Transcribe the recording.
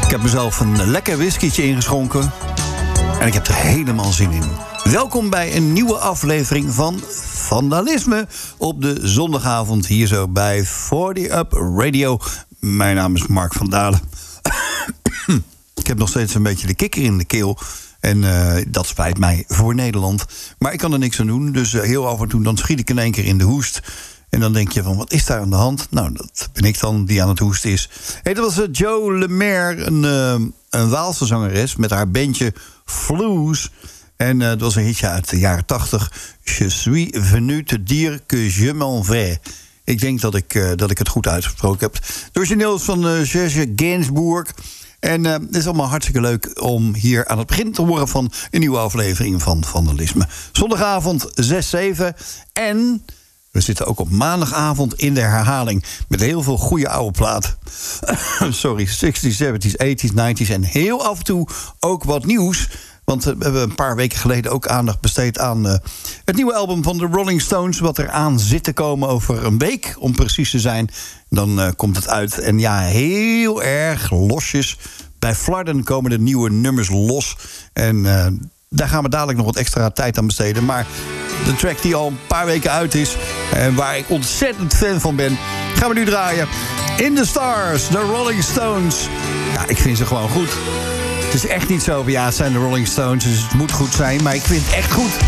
Ik heb mezelf een lekker whiskietje ingeschonken. En ik heb er helemaal zin in. Welkom bij een nieuwe aflevering van Vandalisme op de zondagavond hier zo bij 40 Up Radio. Mijn naam is Mark van Dalen. Ik heb nog steeds een beetje de kikker in de keel. En dat spijt mij voor Nederland. Maar ik kan er niks aan doen. Dus heel af en toe dan schiet ik in één keer in de hoest. En dan denk je van, wat is daar aan de hand? Nou, dat ben ik dan die aan het hoesten is. Hey, dat was Jo Lemaire, een Waalse zangeres met haar bandje Flues. En dat was een hitje uit de jaren 80. Je suis venu te dire que je m'en vais. Ik denk dat ik het goed uitgesproken heb. Het origineel is van Serge Gainsbourg. En het is allemaal hartstikke leuk om hier aan het begin te horen van een nieuwe aflevering van Vandalisme. Zondagavond 6-7. En we zitten ook op maandagavond in de herhaling met heel veel goede oude platen. Sorry, 60s, 70s, 80s, 90s en heel af en toe ook wat nieuws. Want we hebben een paar weken geleden ook aandacht besteed aan het nieuwe album van de Rolling Stones, wat er aan zit te komen over een week, om precies te zijn. Dan komt het uit. En ja, heel erg losjes. Bij Flarden komen de nieuwe nummers los. En daar gaan we dadelijk nog wat extra tijd aan besteden. Maar de track die al een paar weken uit is en waar ik ontzettend fan van ben, gaan we nu draaien. In the Stars, de Rolling Stones. Ja, ik vind ze gewoon goed. Het is echt niet zo van, ja, het zijn de Rolling Stones, dus het moet goed zijn. Maar ik vind het echt goed.